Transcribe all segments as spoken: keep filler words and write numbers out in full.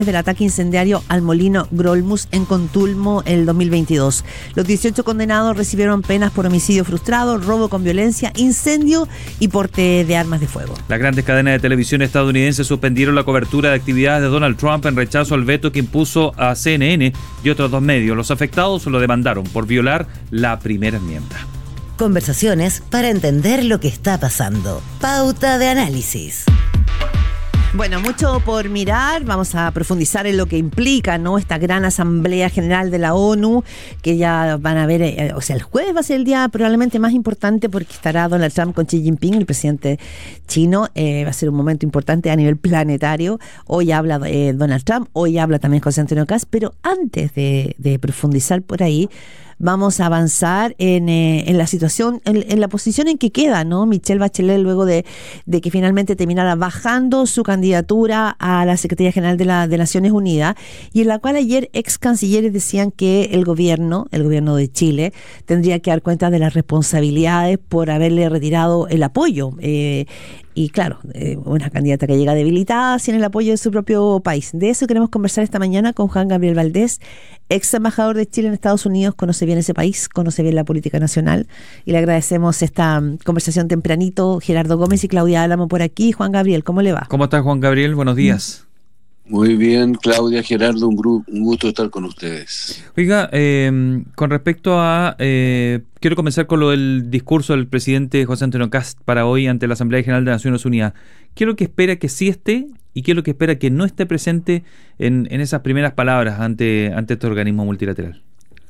del ataque incendiario al molino Grolmus en Contulmo el dos mil veintidós. Los dieciocho condenados recibieron penas por homicidio frustrado, robo con violencia, incendio y porte de armas de fuego. Las grandes cadenas de televisión estadounidenses suspendieron la cobertura de actividades de Donald Trump en rechazo al veto que impuso a C N N y otros dos medios. Los afectados lo demandaron por violar la primera enmienda. Conversaciones para entender lo que está pasando. Pauta de análisis. Bueno, mucho por mirar. Vamos a profundizar en lo que implica, ¿no?, esta gran Asamblea General de la ONU, que ya van a ver, eh, o sea, el jueves va a ser el día probablemente más importante porque estará Donald Trump con Xi Jinping, el presidente chino. Eh, va a ser un momento importante a nivel planetario. Hoy habla eh, Donald Trump, hoy habla también José Antonio Kast, pero antes de, de profundizar por ahí, vamos a avanzar en, eh, en la situación, en, en la posición en que queda, ¿no?, Michelle Bachelet luego de, de que finalmente terminara bajando su candidatura a la Secretaría General de, la, de Naciones Unidas, y en la cual ayer ex cancilleres decían que el gobierno, el gobierno de Chile, tendría que dar cuenta de las responsabilidades por haberle retirado el apoyo. Eh, Y claro, eh, una candidata que llega debilitada sin el apoyo de su propio país. De eso queremos conversar esta mañana con Juan Gabriel Valdés, ex embajador de Chile en Estados Unidos, conoce bien ese país, conoce bien la política nacional, y le agradecemos esta conversación tempranito. Gerardo Gómez y Claudia Álamo por aquí. Juan Gabriel, ¿cómo le va? ¿Cómo estás, Juan Gabriel? Buenos días. Muy bien, Claudia, Gerardo, un, gru- un gusto estar con ustedes. Oiga, eh, con respecto a... Eh, quiero comenzar con lo del discurso del presidente José Antonio Kast para hoy ante la Asamblea General de Naciones Unidas. ¿Qué es lo que espera que sí esté y qué es lo que espera que no esté presente en, en esas primeras palabras ante, ante este organismo multilateral?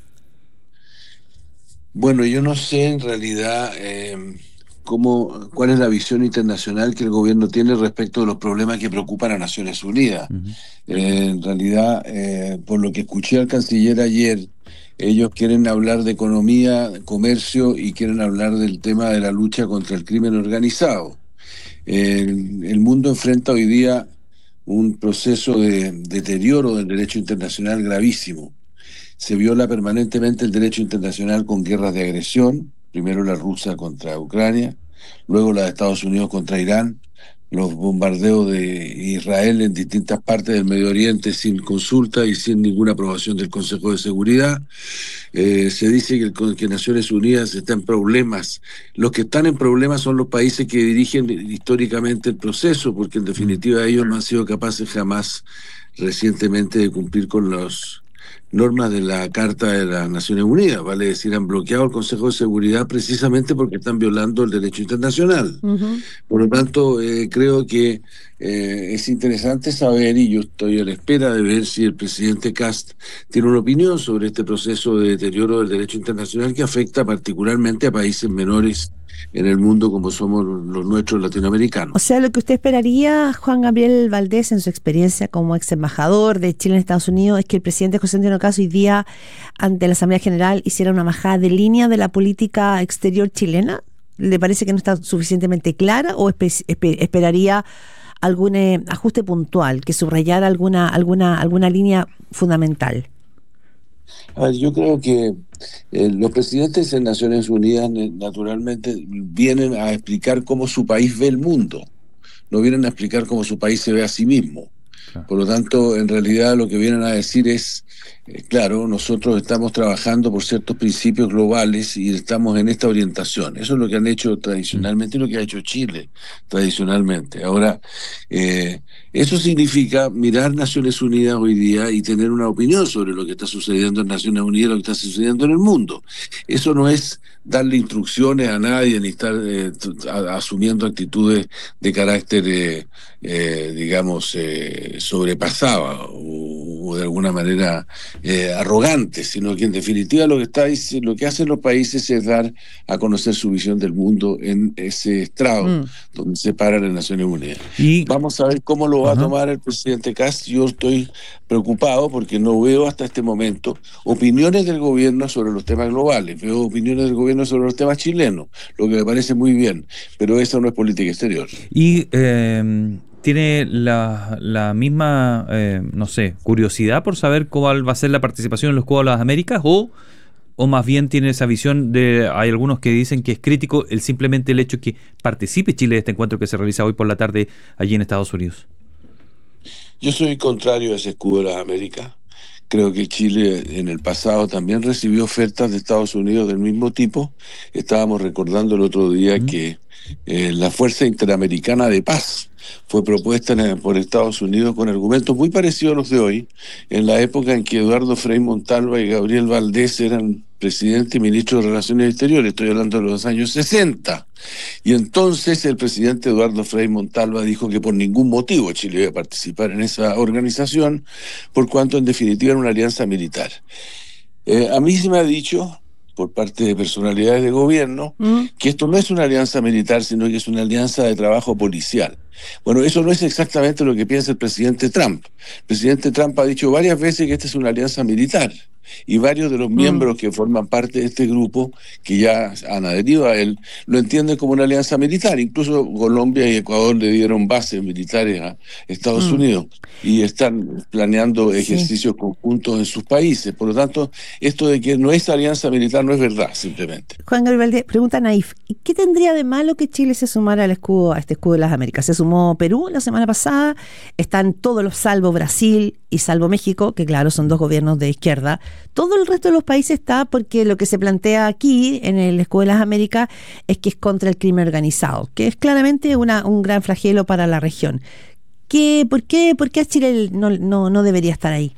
Bueno, yo no sé en realidad eh, cómo, cuál es la visión internacional que el gobierno tiene respecto de los problemas que preocupan a Naciones Unidas. Uh-huh. Eh, en realidad, eh, por lo que escuché al canciller ayer, ellos quieren hablar de economía, de comercio, y quieren hablar del tema de la lucha contra el crimen organizado. Eh, el mundo enfrenta hoy día un proceso de deterioro del derecho internacional gravísimo. Se viola permanentemente el derecho internacional con guerras de agresión, primero la rusa contra Ucrania, luego la de Estados Unidos contra Irán, los bombardeos de Israel en distintas partes del Medio Oriente sin consulta y sin ninguna aprobación del Consejo de Seguridad. Eh, se dice que, el, que Naciones Unidas está en problemas. Los que están en problemas son los países que dirigen históricamente el proceso, porque en definitiva ellos no han sido capaces jamás recientemente de cumplir con las normas de la Carta de las Naciones Unidas, vale decir, han bloqueado el Consejo de Seguridad precisamente porque están violando el derecho internacional. Uh-huh. Por lo tanto, eh, creo que eh, es interesante saber, y yo estoy a la espera de ver si el presidente Kast tiene una opinión sobre este proceso de deterioro del derecho internacional que afecta particularmente a países menores en el mundo como somos los nuestros latinoamericanos. O sea, lo que usted esperaría, Juan Gabriel Valdés, en su experiencia como ex embajador de Chile en Estados Unidos, es que el presidente José Antonio Kast hoy día ante la Asamblea General hiciera una bajada de línea de la política exterior chilena. ¿Le parece que no está suficientemente clara o espe- espe- esperaría algún eh, ajuste puntual que subrayara alguna, alguna, alguna línea fundamental? A ver, yo creo que eh, los presidentes de Naciones Unidas naturalmente vienen a explicar cómo su país ve el mundo, no vienen a explicar cómo su país se ve a sí mismo. Por lo tanto, en realidad lo que vienen a decir es, eh, claro, nosotros estamos trabajando por ciertos principios globales y estamos en esta orientación. Eso es lo que han hecho tradicionalmente y lo que ha hecho Chile tradicionalmente. Ahora, eh, eso significa mirar Naciones Unidas hoy día y tener una opinión sobre lo que está sucediendo en Naciones Unidas y lo que está sucediendo en el mundo. Eso no es darle instrucciones a nadie ni estar eh, a, asumiendo actitudes de carácter, eh, eh, digamos, eh, sobrepasada o, o de alguna manera eh, arrogante, sino que en definitiva lo que está lo que hacen los países es dar a conocer su visión del mundo en ese estrado mm. donde se paran las Naciones Unidas. Y vamos a ver cómo lo va uh-huh. a tomar el presidente Kast. Yo estoy preocupado porque no veo hasta este momento opiniones del gobierno sobre los temas globales, veo opiniones del gobierno sobre los temas chilenos, lo que me parece muy bien, pero eso no es política exterior. Y eh, tiene la, la misma, eh, no sé, curiosidad por saber cuál va a ser la participación en los Juegos de las Américas, o, o más bien tiene esa visión de, hay algunos que dicen que es crítico el simplemente el hecho de que participe Chile de este encuentro que se realiza hoy por la tarde allí en Estados Unidos. Yo soy contrario a ese escudo de las Américas. Creo que Chile en el pasado también recibió ofertas de Estados Unidos del mismo tipo. Estábamos recordando el otro día mm. que eh, la Fuerza Interamericana de Paz fue propuesta en, por Estados Unidos con argumentos muy parecidos a los de hoy, en la época en que Eduardo Frei Montalva y Gabriel Valdés eran presidente y ministro de Relaciones Exteriores. Estoy hablando de los años sesenta. Y entonces el presidente Eduardo Frei Montalva dijo que por ningún motivo Chile iba a participar en esa organización, por cuanto en definitiva era una alianza militar. Eh, a mí se me ha dicho, por parte de personalidades de gobierno, ¿Mm? que esto no es una alianza militar, sino que es una alianza de trabajo policial. Bueno, eso no es exactamente lo que piensa el presidente Trump. El presidente Trump ha dicho varias veces que esta es una alianza militar, y varios de los miembros mm. que forman parte de este grupo, que ya han adherido a él, lo entienden como una alianza militar. Incluso Colombia y Ecuador le dieron bases militares a Estados mm. Unidos y están planeando ejercicios sí. conjuntos en sus países. Por lo tanto, esto de que no es alianza militar no es verdad, simplemente. Juan Gabriel Valdés, pregunta Naif, ¿qué tendría de malo que Chile se sumara al escudo, a este escudo de las Américas? Se sumó Perú la semana pasada, están todos los salvo Brasil y salvo México, que claro, son dos gobiernos de izquierda. Todo el resto de los países está porque lo que se plantea aquí en el escudo de las Américas es que es contra el crimen organizado, que es claramente una, un gran flagelo para la región. ¿Qué, por qué, por qué Chile no, no, no debería estar ahí?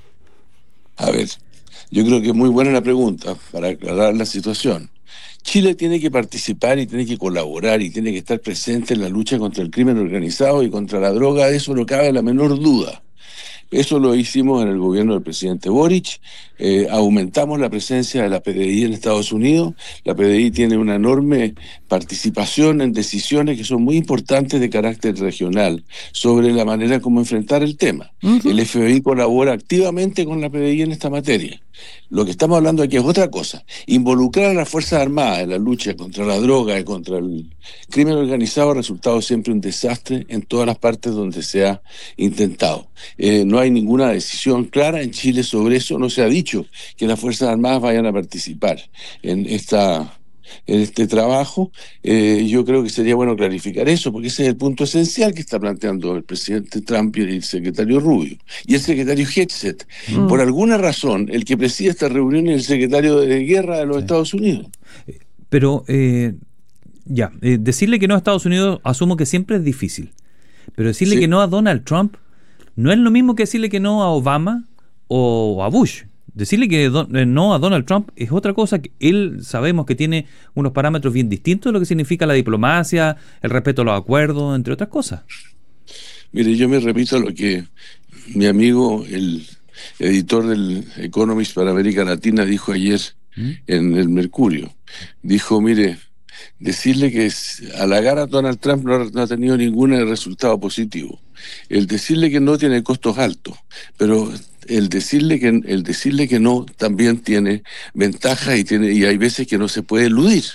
A ver, yo creo que es muy buena la pregunta para aclarar la situación. Chile tiene que participar y tiene que colaborar y tiene que estar presente en la lucha contra el crimen organizado y contra la droga, de eso no cabe la menor duda. Eso lo hicimos en el gobierno del presidente Boric, eh, aumentamos la presencia de la P D I en Estados Unidos. La P D I tiene una enorme participación en decisiones que son muy importantes de carácter regional sobre la manera como enfrentar el tema. Uh-huh. El F B I colabora activamente con la P D I en esta materia. Lo que estamos hablando aquí es otra cosa. Involucrar a las Fuerzas Armadas en la lucha contra la droga y contra el crimen organizado ha resultado siempre un desastre en todas las partes donde se ha intentado. Eh, no hay ninguna decisión clara en Chile sobre eso. No se ha dicho que las Fuerzas Armadas vayan a participar en esta... en este trabajo. Eh, yo creo que sería bueno clarificar eso, porque ese es el punto esencial que está planteando el presidente Trump y el secretario Rubio y el secretario Hegseth. Mm. Por alguna razón, el que preside esta reunión es el secretario de Guerra de los sí. Estados Unidos. Pero, eh, ya, eh, decirle que no a Estados Unidos asumo que siempre es difícil, pero decirle sí. que no a Donald Trump no es lo mismo que decirle que no a Obama o a Bush. Decirle que do, eh, no a Donald Trump es otra cosa. Que él sabemos que tiene unos parámetros bien distintos de lo que significa la diplomacia, el respeto a los acuerdos, entre otras cosas. Mire, yo me repito a lo que mi amigo, el editor del Economist para América Latina, dijo ayer ¿Mm? en el Mercurio. Dijo, mire, decirle que halagar a Donald Trump no, no ha tenido ningún resultado positivo. El decirle que no tiene costos altos, pero el decirle que el decirle que no también tiene ventajas y tiene y hay veces que no se puede eludir.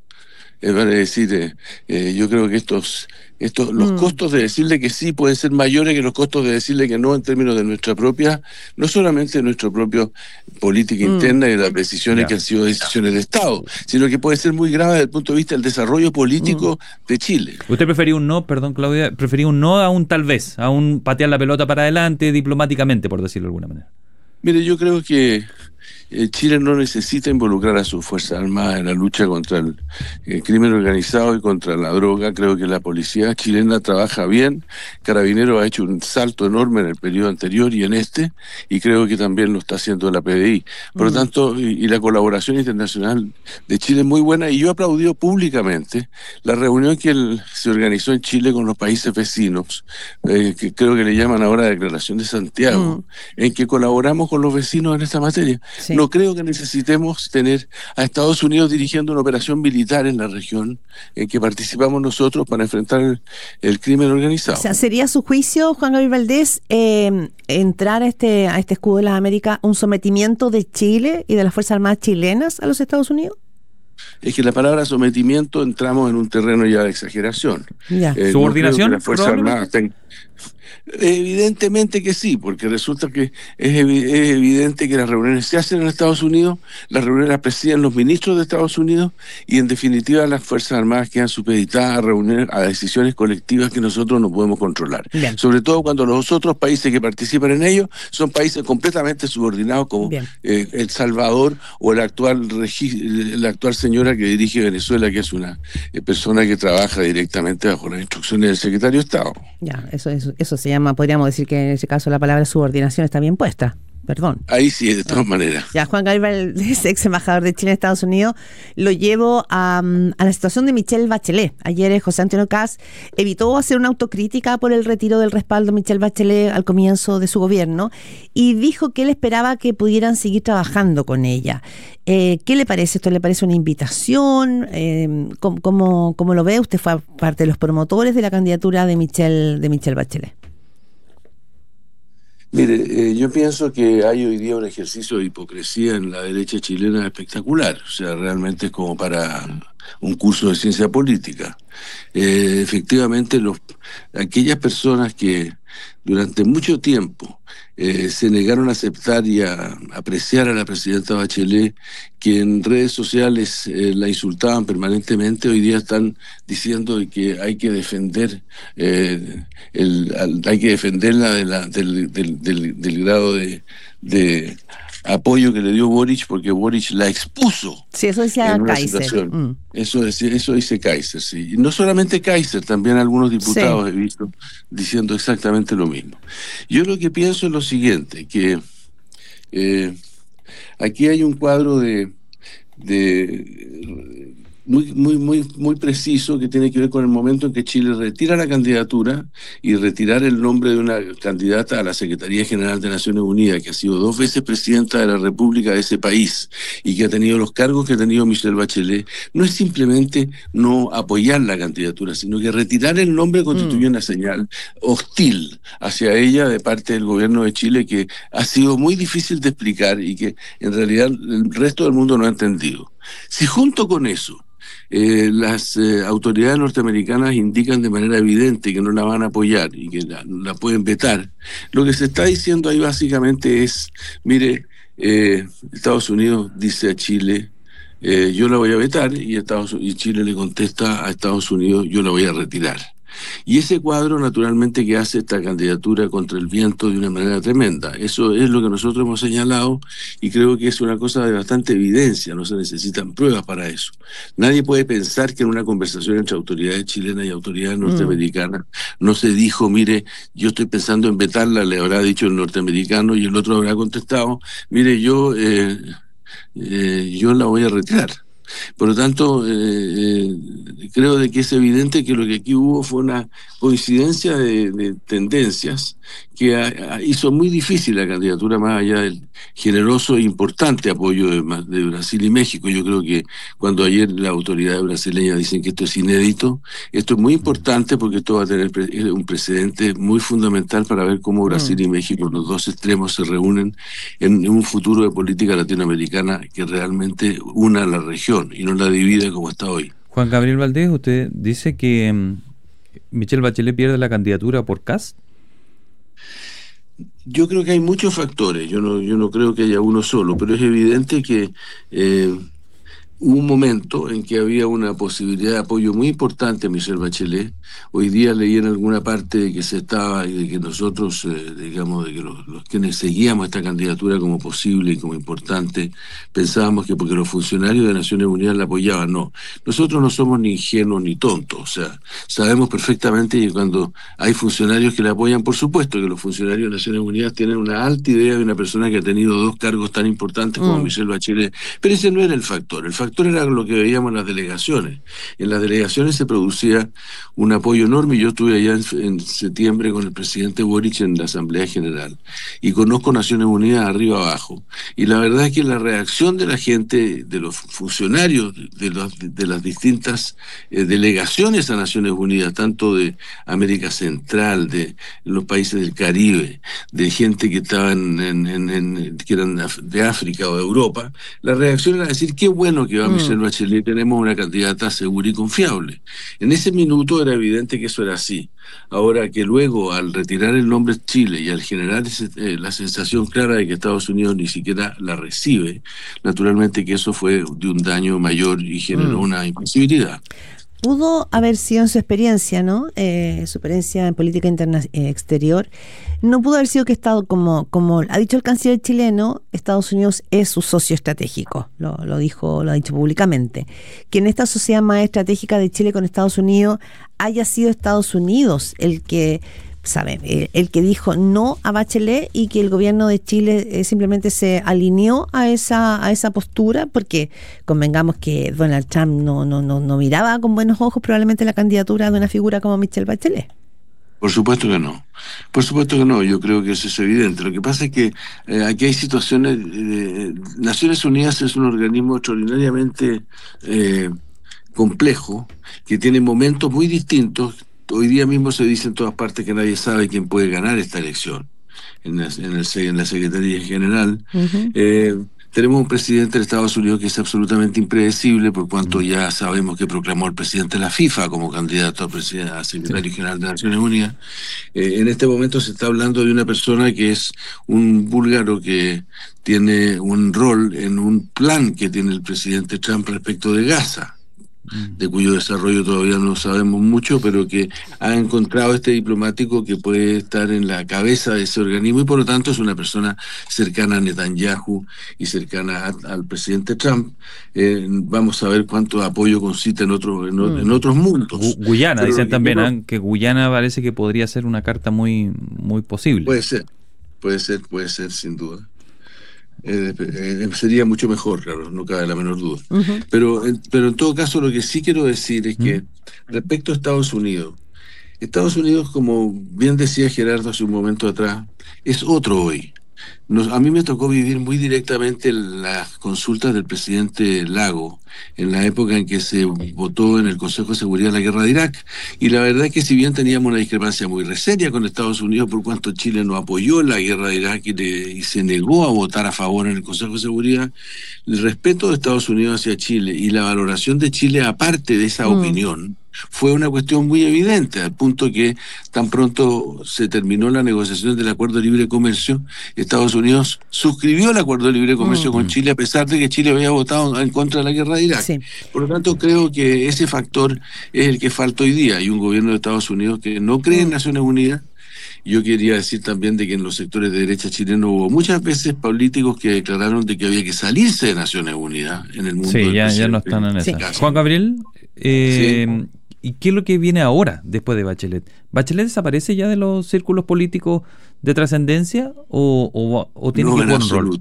Es decir, eh, eh, yo creo que estos estos los mm. costos de decirle que sí pueden ser mayores que los costos de decirle que no en términos de nuestra propia, no solamente de nuestra propia política mm. interna y de las decisiones yeah. que han sido decisiones de Estado, sino que puede ser muy grave desde el punto de vista del desarrollo político mm. de Chile. ¿Usted prefería un no, perdón Claudia, prefería un no a un tal vez, a un patear la pelota para adelante diplomáticamente, por decirlo de alguna manera? Mire, yo creo que Eh, Chile no necesita involucrar a sus Fuerzas Armadas en la lucha contra el, el crimen organizado y contra la droga. Creo que la policía chilena trabaja bien. Carabineros ha hecho un salto enorme en el periodo anterior y en este, y creo que también lo está haciendo la P D I. Por lo tanto, y, y la colaboración internacional de Chile es muy buena, y yo he aplaudido públicamente la reunión que el, se organizó en Chile con los países vecinos, eh, que creo que le llaman ahora Declaración de Santiago, mm. en que colaboramos con los vecinos en esta materia. Sí. No creo que necesitemos tener a Estados Unidos dirigiendo una operación militar en la región en que participamos nosotros para enfrentar el, el crimen organizado. O sea, ¿sería su juicio, Juan Gabriel Valdés, eh, entrar a este, a este escudo de las Américas un sometimiento de Chile y de las Fuerzas Armadas chilenas a los Estados Unidos? Es que la palabra sometimiento entramos en un terreno ya de exageración. Ya. Eh, ¿Subordinación? No creo que las Fuerzas Armadas ten, Evidentemente que sí, porque resulta que es, evi- es evidente que las reuniones se hacen en Estados Unidos, las reuniones las presiden los ministros de Estados Unidos y en definitiva las Fuerzas Armadas quedan supeditadas a reuniones, a decisiones colectivas que nosotros no podemos controlar. Bien. Sobre todo cuando los otros países que participan en ello son países completamente subordinados como Bien. eh, El Salvador o la actual, regi- la actual señora que dirige Venezuela, que es una eh, persona que trabaja directamente bajo las instrucciones del secretario de Estado. Ya, eso, eso, eso se llama, podríamos decir que en ese caso la palabra subordinación está bien puesta. Perdón. Ahí sí, de todas maneras. Ya, Juan Gabriel, ex embajador de Chile en Estados Unidos, lo llevo a, a la situación de Michelle Bachelet. Ayer eh, José Antonio Kast evitó hacer una autocrítica por el retiro del respaldo a Michelle Bachelet al comienzo de su gobierno y dijo que él esperaba que pudieran seguir trabajando con ella. Eh, ¿Qué le parece esto? ¿Le parece una invitación? Eh, ¿cómo, cómo, cómo lo ve? Usted fue parte de los promotores de la candidatura de Michelle, de Michelle Bachelet. Mire, eh, yo pienso que hay hoy día un ejercicio de hipocresía en la derecha chilena espectacular. O sea, realmente es como para un curso de ciencia política. Eh, efectivamente, los, aquellas personas que durante mucho tiempo eh, se negaron a aceptar y a apreciar a la presidenta Bachelet, que en redes sociales eh, la insultaban permanentemente, hoy día están diciendo de que hay que defender eh, el, al, hay que defenderla de la, del, del, del, del grado de, de apoyo que le dio Boric, porque Boric la expuso. Sí, eso decía en una Kaiser. situación. Mm. Eso, decía, eso dice Kaiser, sí. Y no solamente Kaiser, también algunos diputados Sí. he visto diciendo exactamente lo mismo. Yo lo que pienso es lo siguiente, que eh, aquí hay un cuadro de, de muy, muy, muy, muy preciso que tiene que ver con el momento en que Chile retira la candidatura y retirar el nombre de una candidata a la Secretaría General de Naciones Unidas, que ha sido dos veces presidenta de la República de ese país y que ha tenido los cargos que ha tenido Michelle Bachelet. No es simplemente no apoyar la candidatura, sino que retirar el nombre constituye mm. una señal hostil hacia ella de parte del gobierno de Chile, que ha sido muy difícil de explicar y que en realidad el resto del mundo no ha entendido. Si junto con eso Eh, las eh, autoridades norteamericanas indican de manera evidente que no la van a apoyar y que la, la pueden vetar, lo que se está diciendo ahí básicamente es, mire, eh, Estados Unidos dice a Chile, eh, yo la voy a vetar, y, Estados, y Chile le contesta a Estados Unidos, yo la voy a retirar. Y ese cuadro naturalmente que hace esta candidatura contra el viento de una manera tremenda. Eso es lo que nosotros hemos señalado y creo que es una cosa de bastante evidencia, no se necesitan pruebas para eso. Nadie puede pensar que en una conversación entre autoridades chilenas y autoridades norteamericanas mm. no se dijo, mire, yo estoy pensando en vetarla, le habrá dicho el norteamericano y el otro habrá contestado, mire, yo, eh, eh, yo la voy a retirar. Por lo tanto, eh, eh, creo de que es evidente que lo que aquí hubo fue una coincidencia de, de tendencias que a, a hizo muy difícil la candidatura, más allá del generoso e importante apoyo de, de Brasil y México. Yo creo que cuando ayer las autoridades brasileñas dicen que esto es inédito, esto es muy importante porque esto va a tener pre- un precedente muy fundamental para ver cómo Brasil y México, los dos extremos, se reúnen en un futuro de política latinoamericana que realmente una a la región y no la divide como está hoy. Juan Gabriel Valdés, usted dice que um, Michelle Bachelet pierde la candidatura por Kast. Yo creo que hay muchos factores, yo no, yo no creo que haya uno solo, pero es evidente que eh, hubo un momento en que había una posibilidad de apoyo muy importante a Michelle Bachelet. Hoy día leí en alguna parte de que se estaba, y de que nosotros, eh, digamos, de que los, los quienes seguíamos esta candidatura como posible y como importante, pensábamos que porque los funcionarios de Naciones Unidas la apoyaban. No, nosotros no somos ni ingenuos ni tontos, o sea, sabemos perfectamente que cuando hay funcionarios que la apoyan, por supuesto que los funcionarios de Naciones Unidas tienen una alta idea de una persona que ha tenido dos cargos tan importantes como mm. Michelle Bachelet, pero ese no era el factor. El factor era lo que veíamos en las delegaciones. En las delegaciones se producía un apoyo enorme. Yo estuve allá en, en septiembre con el presidente Boric en la Asamblea General y conozco Naciones Unidas arriba abajo. Y la verdad es que la reacción de la gente, de los funcionarios de, los, de las distintas eh, delegaciones a Naciones Unidas, tanto de América Central, de los países del Caribe, de gente que estaban en, en, en, que eran de África o de Europa, la reacción era decir, qué bueno que que va mm. Michelle Bachelet tenemos una candidata segura y confiable. En ese minuto era evidente que eso era así. Ahora que luego, al retirar el nombre Chile y al generar ese, eh, la sensación clara de que Estados Unidos ni siquiera la recibe, naturalmente que eso fue de un daño mayor y generó mm. una imposibilidad. Pudo haber sido en su experiencia, ¿no? Eh, su experiencia en política interna eh, exterior, no pudo haber sido que Estado, como, como ha dicho el canciller chileno, Estados Unidos es su socio estratégico, lo, lo dijo, lo ha dicho públicamente. Que en esta sociedad más estratégica de Chile con Estados Unidos haya sido Estados Unidos el que ¿sabe? El, el que dijo no a Bachelet y que el gobierno de Chile eh, simplemente se alineó a esa a esa postura, porque convengamos que Donald Trump no, no, no, no miraba con buenos ojos probablemente la candidatura de una figura como Michelle Bachelet. Por supuesto que no, por supuesto que no, yo creo que eso es evidente. Lo que pasa es que eh, aquí hay situaciones, eh, Naciones Unidas es un organismo extraordinariamente eh, complejo, que tiene momentos muy distintos. Hoy día mismo se dice en todas partes que nadie sabe quién puede ganar esta elección en la, en el, en la Secretaría General. Uh-huh. Eh, tenemos un presidente de Estados Unidos que es absolutamente impredecible, por cuanto ya sabemos que proclamó el presidente de la FIFA como candidato a, presidente, a Secretario sí. General de Naciones Unidas. Eh, en este momento se está hablando de una persona que es un búlgaro que tiene un rol en un plan que tiene el presidente Trump respecto de Gaza, de cuyo desarrollo todavía no sabemos mucho, pero que ha encontrado este diplomático que puede estar en la cabeza de ese organismo y por lo tanto es una persona cercana a Netanyahu y cercana a, al presidente Trump. Eh, vamos a ver cuánto apoyo concita en, otro, en, mm. en otros mundos. Gu- Guyana, pero dicen también, ¿eh? que Guyana parece que podría ser una carta muy, muy posible. Puede ser, puede ser, puede ser, sin duda. Eh, eh, sería mucho mejor, claro, no cabe la menor duda. Uh-huh. Pero, pero en todo caso lo que sí quiero decir es que uh-huh. respecto a Estados Unidos, Estados Unidos, como bien decía Gerardo hace un momento atrás, es otro hoy. Nos, a mí me tocó vivir muy directamente las consultas del presidente Lago en la época en que se votó en el Consejo de Seguridad la guerra de Irak, y la verdad es que si bien teníamos una discrepancia muy seria con Estados Unidos por cuanto Chile no apoyó la guerra de Irak y, le, y se negó a votar a favor en el Consejo de Seguridad, el respeto de Estados Unidos hacia Chile y la valoración de Chile aparte de esa mm. opinión fue una cuestión muy evidente, al punto que tan pronto se terminó la negociación del Acuerdo de Libre Comercio, Estados Unidos suscribió el Acuerdo de Libre Comercio mm. con Chile, a pesar de que Chile había votado en contra de la guerra de Irak. Sí. Por lo tanto, creo que ese factor es el que falta hoy día. Hay un gobierno de Estados Unidos que no cree en Naciones Unidas. Yo quería decir también de que en los sectores de derecha chileno hubo muchas veces políticos que declararon de que había que salirse de Naciones Unidas en el mundo. Sí, ya, ya no están en esa. Sí. Juan Gabriel, eh, sí. ¿y qué es lo que viene ahora después de Bachelet? ¿Bachelet desaparece ya de los círculos políticos de trascendencia o, o, o tiene no, que jugar un rol?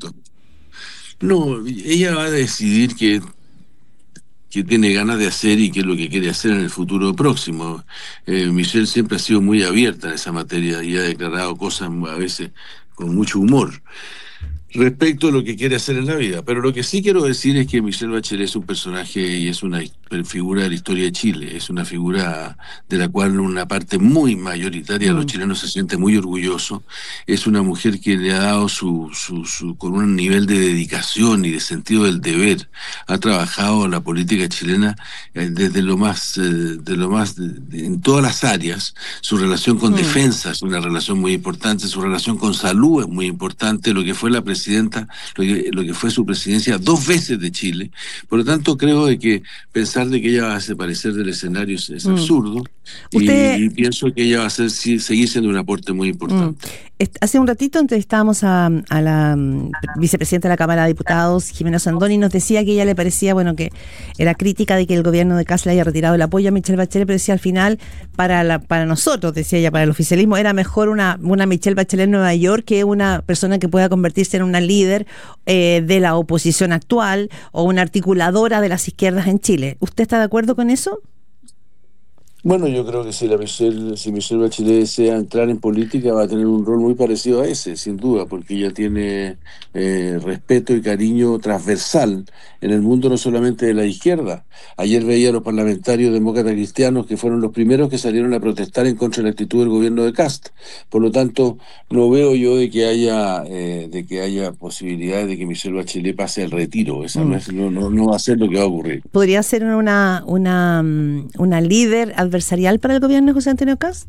No, ella va a decidir que que tiene ganas de hacer y qué es lo que quiere hacer en el futuro próximo. Eh, Michelle siempre ha sido muy abierta en esa materia y ha declarado cosas a veces con mucho humor respecto a lo que quiere hacer en la vida. Pero lo que sí quiero decir es que Michelle Bachelet es un personaje y es una figura de la historia de Chile, es una figura de la cual una parte muy mayoritaria de los chilenos se siente muy orgulloso. Es una mujer que le ha dado su, su, su con un nivel de dedicación y de sentido del deber, ha trabajado la política chilena eh, desde lo más, eh, de lo más de, de, en todas las áreas. Su relación con mm. defensa es una relación muy importante, su relación con salud es muy importante, lo que fue la presidenta, lo que, lo que fue su presidencia dos veces de Chile. Por lo tanto, creo de que pensar de que ella va a desaparecer del escenario es, es mm. absurdo. ¿Usted... y, y pienso que ella va a ser, sí, seguir siendo un aporte muy importante. Mm. Hace un ratito entrevistábamos a, a la um, vicepresidenta de la Cámara de Diputados, Jimena Sandoni, y nos decía que ella le parecía, bueno, que era crítica de que el gobierno de Kast le haya retirado el apoyo a Michelle Bachelet, pero decía al final, para la, para nosotros, decía ella, para el oficialismo, era mejor una, una Michelle Bachelet en Nueva York que una persona que pueda convertirse en una líder eh, de la oposición actual o una articuladora de las izquierdas en Chile. ¿Usted está de acuerdo con eso? Bueno, yo creo que si, la Michelle, si Michelle Bachelet desea entrar en política va a tener un rol muy parecido a ese, sin duda, porque ella tiene eh, respeto y cariño transversal en el mundo, no solamente de la izquierda. Ayer veía a los parlamentarios demócratas cristianos que fueron los primeros que salieron a protestar en contra de la actitud del gobierno de Kast. Por lo tanto, no veo yo de que haya eh, de que haya posibilidades de que Michelle Bachelet pase al retiro. Esa mm. no, es, no, no, no va a ser lo que va a ocurrir. ¿Podría ser una, una, una líder adversarial para el gobierno de José Antonio Kast?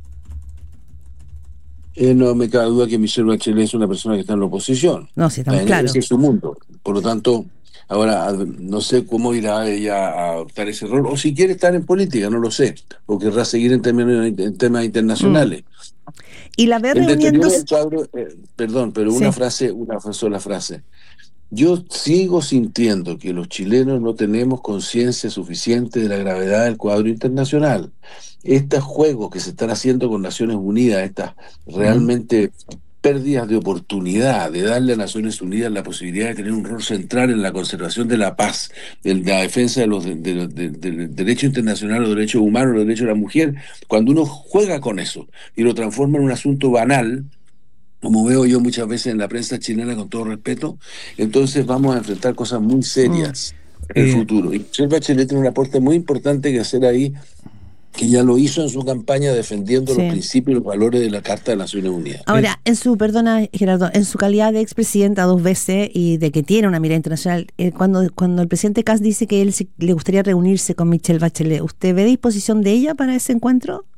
Eh, no me cabe duda que Michelle Bachelet es una persona que está en la oposición. No, sí, está claro. Ese es su mundo. Por lo tanto, ahora no sé cómo irá ella a adoptar ese rol, o si quiere estar en política, no lo sé, o querrá seguir en, términos, en temas internacionales. Mm. Y la ve el reuniendo... cuadro, eh, perdón, pero sí. una frase, una sola frase. Yo sigo sintiendo que los chilenos no tenemos conciencia suficiente de la gravedad del cuadro internacional. Estos juegos que se están haciendo con Naciones Unidas, estas realmente pérdidas de oportunidad de darle a Naciones Unidas la posibilidad de tener un rol central en la conservación de la paz, en la defensa de los de, de, de, de, de derecho internacional, los derechos humanos, los derechos de la mujer, cuando uno juega con eso y lo transforma en un asunto banal, como veo yo muchas veces en la prensa chilena, con todo respeto, entonces vamos a enfrentar cosas muy serias mm. en el eh. futuro. Y Michelle Bachelet tiene un aporte muy importante que hacer ahí, que ya lo hizo en su campaña defendiendo sí. los principios y los valores de la Carta de Naciones Unidas. Ahora, en su, perdona Gerardo, en su calidad de expresidenta dos veces y de que tiene una mirada internacional, eh, cuando, cuando el presidente Kast dice que él se, le gustaría reunirse con Michelle Bachelet, ¿usted ve disposición de ella para ese encuentro?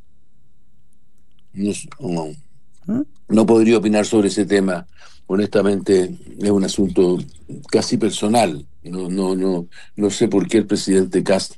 No, no. ¿Ah? No podría opinar sobre ese tema. Honestamente, es un asunto casi personal. No, no, no, no sé por qué el presidente Kast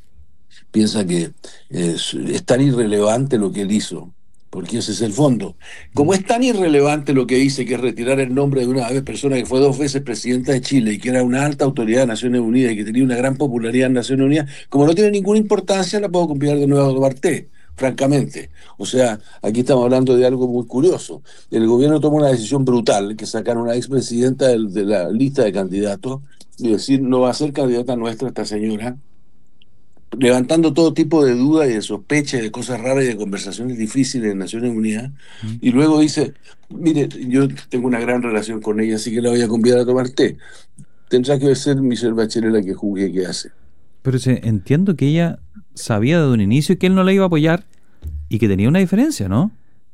piensa que es, es tan irrelevante lo que él hizo, porque ese es el fondo. Como es tan irrelevante lo que dice, que es retirar el nombre de una persona que fue dos veces presidenta de Chile y que era una alta autoridad de Naciones Unidas y que tenía una gran popularidad en Naciones Unidas, como no tiene ninguna importancia, la puedo convidar de nuevo a Duarte, francamente. O sea, aquí estamos hablando de algo muy curioso. El gobierno tomó una decisión brutal, que sacar a una expresidenta de, de la lista de candidatos y decir, no va a ser candidata nuestra esta señora, levantando todo tipo de dudas y de sospechas, de cosas raras y de conversaciones difíciles en Naciones Unidas, mm. y luego dice, mire, yo tengo una gran relación con ella, así que la voy a convidar a tomar té. Tendrá que ser Michelle Bachelet la que juzgue qué hace. Pero sí, entiendo que ella sabía desde un inicio que él no la iba a apoyar y que tenía una diferencia, ¿no?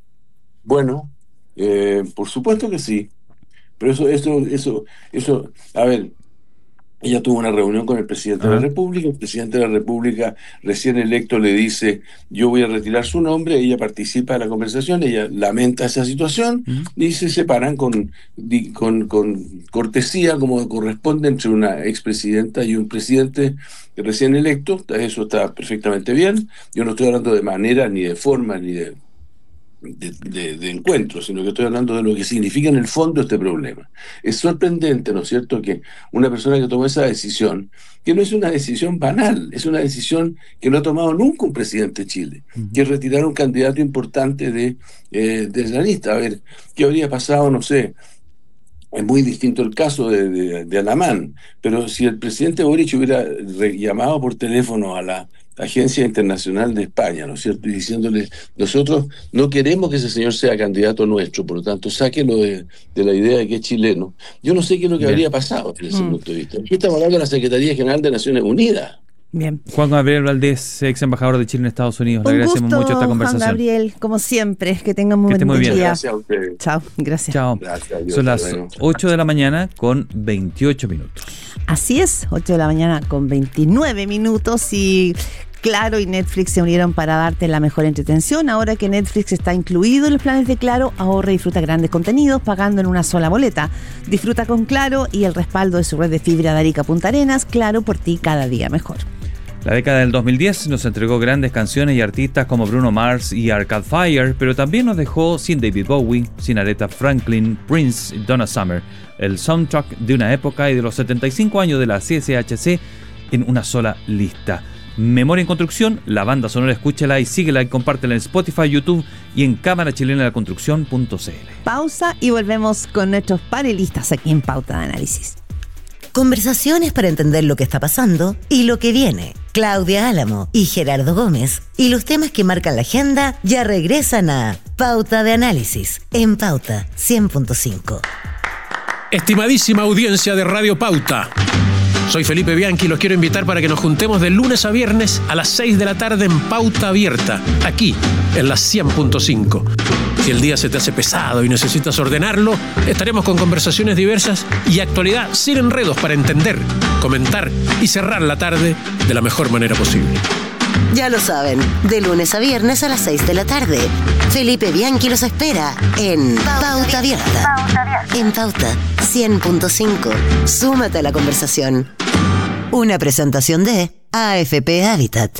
Bueno, eh, por supuesto que sí, pero eso, eso, eso, eso, a ver, ella tuvo una reunión con el presidente uh-huh. de la República, el presidente de la República recién electo le dice, yo voy a retirar su nombre, ella participa de la conversación, ella lamenta esa situación uh-huh. y se separan con, con, con cortesía, como corresponde entre una expresidenta y un presidente recién electo. Eso está perfectamente bien. Yo no estoy hablando de manera, ni de forma, ni de De, de, de encuentro, sino que estoy hablando de lo que significa en el fondo este problema. Es sorprendente, ¿no es cierto?, que una persona que tomó esa decisión, que no es una decisión banal, es una decisión que no ha tomado nunca un presidente de Chile, uh-huh. que es retirar a un candidato importante de, eh, de la lista. A ver, ¿qué habría pasado? No sé. Es muy distinto el caso de, de, de Alamán, pero si el presidente Boric hubiera llamado por teléfono a la Agencia Internacional de España, ¿no es cierto?, y diciéndole, nosotros no queremos que ese señor sea candidato nuestro, por lo tanto, sáquelo de, de la idea de que es chileno. Yo no sé qué es lo que Bien. habría pasado desde ese mm. punto de vista. Aquí estamos hablando de la Secretaría General de Naciones Unidas. Bien. Juan Gabriel Valdés, ex embajador de Chile en Estados Unidos. Le Un agradecemos gusto, mucho esta conversación. Juan Gabriel, como siempre, que tengan muy buen día. Gracias a ustedes. Chao, gracias. Chao. Gracias, Dios, Son las ocho de la mañana con veintiocho minutos. Así es, ocho de la mañana con veintinueve minutos y Claro y Netflix se unieron para darte la mejor entretención. Ahora que Netflix está incluido en los planes de Claro, ahorra y disfruta grandes contenidos pagando en una sola boleta. Disfruta con Claro y el respaldo de su red de fibra de Arica Punta Arenas. Claro, por ti cada día mejor. La década del dos mil diez nos entregó grandes canciones y artistas como Bruno Mars y Arcade Fire, pero también nos dejó sin David Bowie, sin Aretha Franklin, Prince y Donna Summer, el soundtrack de una época y de los setenta y cinco años de la C S H C en una sola lista. Memoria en Construcción, la banda sonora, escúchala y síguela y compártela en Spotify, YouTube y en cámara chilena de la construcción punto c l. Pausa y volvemos con nuestros panelistas aquí en Pauta de Análisis. Conversaciones para entender lo que está pasando y lo que viene. Claudia Álamo y Gerardo Gómez y los temas que marcan la agenda ya regresan a Pauta de Análisis en Pauta cien punto cinco. Estimadísima audiencia de Radio Pauta, soy Felipe Bianchi y los quiero invitar para que nos juntemos de lunes a viernes a las seis de la tarde en Pauta Abierta, aquí en la cien punto cinco. Si el día se te hace pesado y necesitas ordenarlo, estaremos con conversaciones diversas y actualidad sin enredos para entender, comentar y cerrar la tarde de la mejor manera posible. Ya lo saben, de lunes a viernes a las seis de la tarde. Felipe Bianchi los espera en Pauta Abierta. En Pauta cien punto cinco. Súmate a la conversación. Una presentación de A F P Habitat.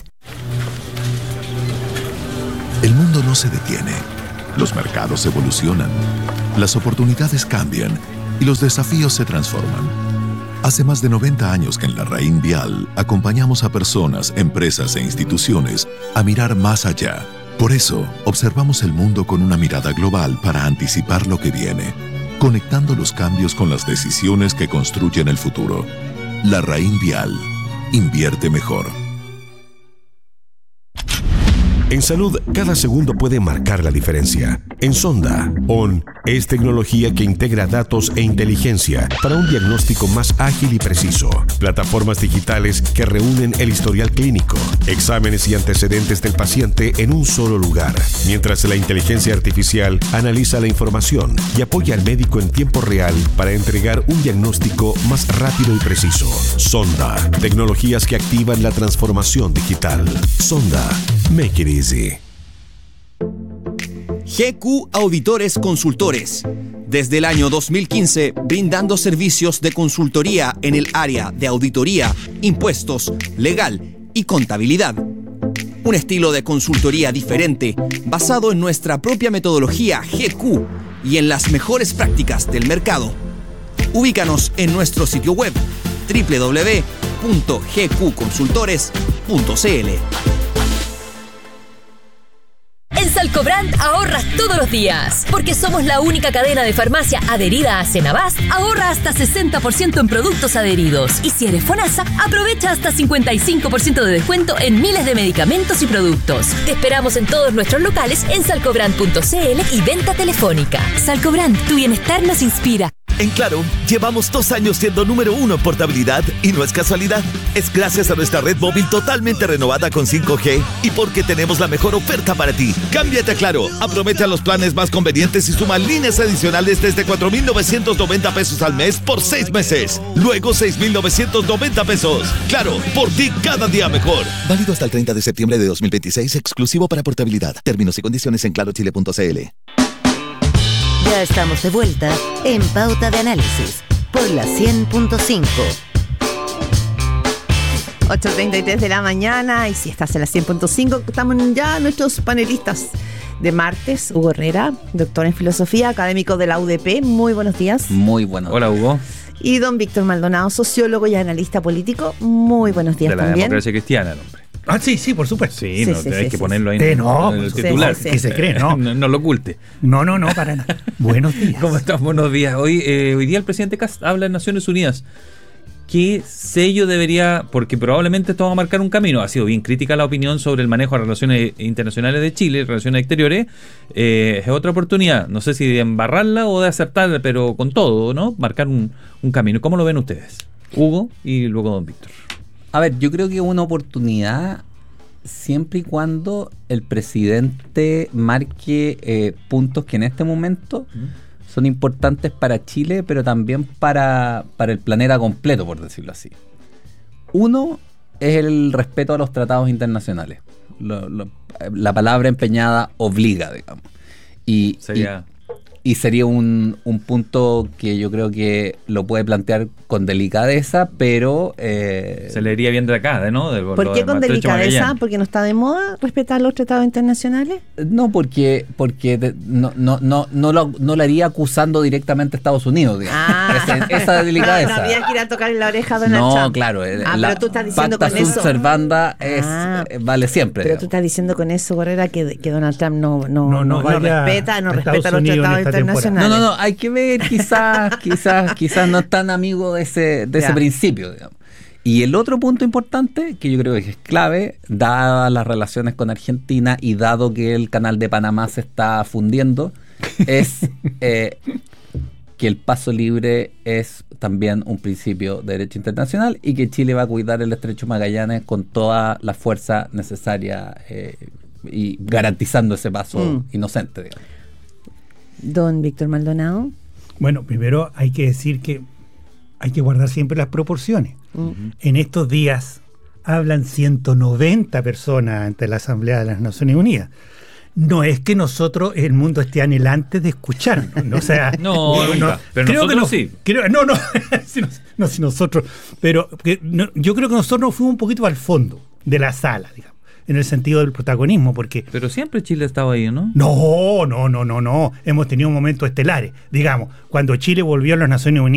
El mundo no se detiene. Los mercados evolucionan. Las oportunidades cambian y los desafíos se transforman. Hace más de noventa años que en la Raín Vial acompañamos a personas, empresas e instituciones a mirar más allá. Por eso, observamos el mundo con una mirada global para anticipar lo que viene, conectando los cambios con las decisiones que construyen el futuro. La Raín Vial. Invierte mejor. En salud, cada segundo puede marcar la diferencia. En Sonda, O N es tecnología que integra datos e inteligencia para un diagnóstico más ágil y preciso. Plataformas digitales que reúnen el historial clínico, exámenes y antecedentes del paciente en un solo lugar, mientras la inteligencia artificial analiza la información y apoya al médico en tiempo real para entregar un diagnóstico más rápido y preciso. Sonda, tecnologías que activan la transformación digital. Sonda, make it easy. G Q Auditores Consultores. Desde el año dos mil quince, brindando servicios de consultoría en el área de auditoría, impuestos, legal y contabilidad. Un estilo de consultoría diferente, basado en nuestra propia metodología G Q y en las mejores prácticas del mercado. Ubícanos en nuestro sitio web doble u doble u doble u punto g q consultores punto c l. En Salcobrand ahorras todos los días, porque somos la única cadena de farmacia adherida a Senabast. Ahorra hasta sesenta por ciento en productos adheridos. Y si eres FONASA, aprovecha hasta cincuenta y cinco por ciento de descuento en miles de medicamentos y productos. Te esperamos en todos nuestros locales en salcobrand punto c l y venta telefónica. Salcobrand, tu bienestar nos inspira. En Claro, llevamos dos años siendo número uno en portabilidad y no es casualidad. Es gracias a nuestra red móvil totalmente renovada con cinco G y porque tenemos la mejor oferta para ti. Cámbiate a Claro, aprovecha los planes más convenientes y suma líneas adicionales desde cuatro mil novecientos noventa pesos al mes por seis meses. Luego seis mil novecientos noventa pesos. Claro, por ti cada día mejor. Válido hasta el treinta de septiembre de dos mil veintiséis, exclusivo para portabilidad. Términos y condiciones en claro chile punto c l. Ya estamos de vuelta en Pauta de Análisis por la cien punto cinco. ocho treinta y tres de la mañana, y si estás en la cien punto cinco, estamos ya nuestros panelistas de martes. Hugo Herrera, doctor en filosofía, académico de la U D P. Muy buenos días. Muy buenos días. Hola, Hugo. Y don Víctor Maldonado, sociólogo y analista político. Muy buenos días de la también. Democracia Cristiana, el hombre. Ah, sí, sí, por supuesto. Sí, sí no, sí, hay sí, que sí, ponerlo ahí sí. en, No, en el sí, titular. sí, sí. Que se cree, ¿no? no. No lo oculte. No, no, no, para nada. Buenos días. ¿Cómo estás? Buenos días. Hoy, eh, hoy día el presidente Kast habla en Naciones Unidas. ¿Qué sello debería, porque probablemente esto va a marcar un camino? Ha sido bien crítica la opinión sobre el manejo de relaciones internacionales de Chile, relaciones exteriores. Eh, es otra oportunidad, no sé si de embarrarla o de acertar, pero con todo, ¿no? Marcar un, un camino. ¿Cómo lo ven ustedes? Hugo y luego don Víctor. A ver, yo creo que una oportunidad siempre y cuando el presidente marque eh, puntos que en este momento uh-huh. son importantes para Chile, pero también para, para el planeta completo, por decirlo así. Uno es el respeto a los tratados internacionales. Lo, lo, la palabra empeñada obliga, digamos. Y, Sería... y, y sería un, un punto que yo creo que lo puede plantear con delicadeza, pero... Eh, se leería bien de acá, ¿no? De, ¿Por qué con delicadeza? ¿Porque no está de moda respetar los tratados internacionales? No, porque porque de, no, no, no, no, lo, no lo haría acusando directamente a Estados Unidos, digamos. Ah. Esa, esa delicadeza. No, no había que ir a tocar en la oreja a Donald no, Trump. No, claro. Ah, la, pero tú estás diciendo pacta con eso... servanda es, ah, vale siempre. Pero digamos. Tú estás diciendo con eso, Correra, que, que Donald Trump no, no, no, no, no, no respeta, no respeta los tratados internacionales. internacionales. No, no, no, hay que ver, quizás, quizás, quizás no es tan amigo de ese, de ese principio, digamos. Y el otro punto importante, que yo creo que es clave, dadas las relaciones con Argentina y dado que el canal de Panamá se está fundiendo, es eh, que el paso libre es también un principio de derecho internacional y que Chile va a cuidar el Estrecho Magallanes con toda la fuerza necesaria eh, y garantizando ese paso mm. inocente, digamos. Don Víctor Maldonado. Bueno, primero hay que decir que hay que guardar siempre las proporciones. Uh-huh. En estos días hablan ciento noventa personas ante la Asamblea de las Naciones Unidas. No es que nosotros, el mundo esté anhelante de escucharnos, ¿no? O sea, no, no, no, pero creo nosotros que no, sí. Creo, no, no, si no, no, si nosotros, pero que, no, yo creo que nosotros fuimos un poquito al fondo de la sala, digamos, en el sentido del protagonismo, porque... Pero siempre Chile estaba ahí, ¿no? No, no, no, no, no. Hemos tenido momentos estelares, digamos, cuando Chile volvió a las Naciones Unidas.